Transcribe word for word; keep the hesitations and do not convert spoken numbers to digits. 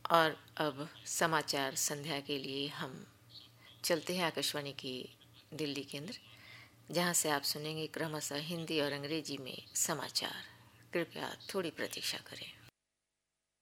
और अब समाचार संध्या के लिए हम चलते हैं आकाशवाणी की दिल्ली केंद्र, जहां से आप सुनेंगे क्रमशः हिंदी और अंग्रेजी में समाचार। कृपया थोड़ी प्रतीक्षा करें।